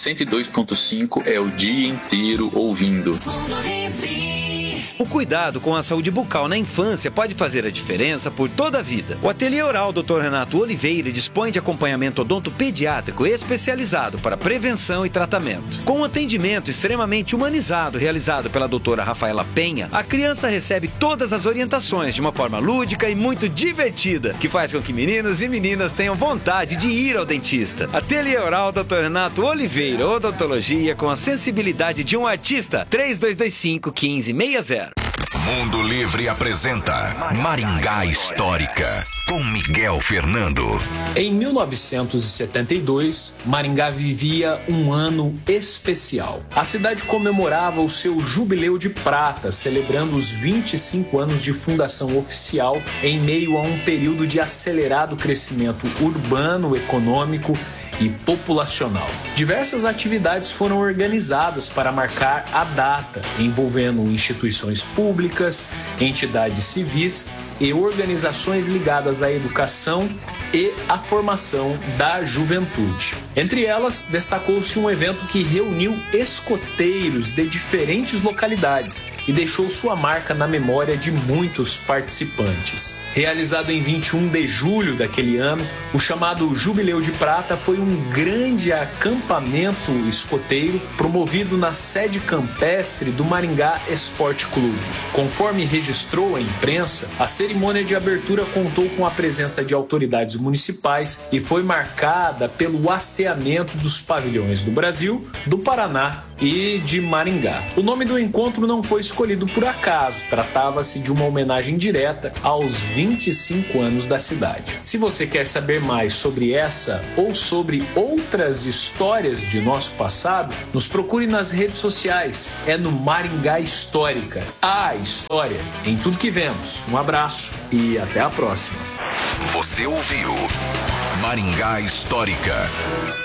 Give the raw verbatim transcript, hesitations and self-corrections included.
cento e dois ponto cinco é o dia inteiro ouvindo. O cuidado com a saúde bucal na infância pode fazer a diferença por toda a vida. O Ateliê Oral doutor Renato Oliveira dispõe de acompanhamento odontopediátrico especializado para prevenção e tratamento. Com um atendimento extremamente humanizado realizado pela doutora Rafaela Penha, a criança recebe todas as orientações de uma forma lúdica e muito divertida, que faz com que meninos e meninas tenham vontade de ir ao dentista. Ateliê Oral doutor Renato Oliveira, odontologia com a sensibilidade de um artista. três dois dois cinco, um cinco seis zero. Mundo Livre apresenta Maringá Histórica, com Miguel Fernando. Em mil novecentos e setenta e dois, Maringá vivia um ano especial. A cidade comemorava o seu Jubileu de Prata, celebrando os vinte e cinco anos de fundação oficial em meio a um período de acelerado crescimento urbano, econômico e populacional. Diversas atividades foram organizadas para marcar a data, envolvendo instituições públicas, entidades civis e organizações ligadas à educação e à formação da juventude. Entre elas, destacou-se um evento que reuniu escoteiros de diferentes localidades e deixou sua marca na memória de muitos participantes. Realizado em vinte e um de julho daquele ano, o chamado Jubileu de Prata foi um grande acampamento escoteiro promovido na sede campestre do Maringá Esporte Clube. Conforme registrou a imprensa, a cerimônia de abertura contou com a presença de autoridades municipais e foi marcada pelo hasteamento dos pavilhões do Brasil, do Paraná e de Maringá. O nome do encontro não foi escolhido por acaso, tratava-se de uma homenagem direta aos vinte e cinco anos da cidade. Se você quer saber mais sobre essa ou sobre outras histórias de nosso passado, nos procure nas redes sociais, é no Maringá Histórica. A história em tudo que vemos. Um abraço e até a próxima. Você ouviu Maringá Histórica.